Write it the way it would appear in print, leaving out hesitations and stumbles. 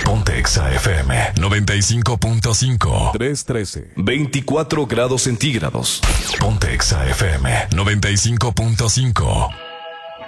Ponte Exa FM 95.5. 313. 24 grados centígrados. Ponte Exa FM 95.5.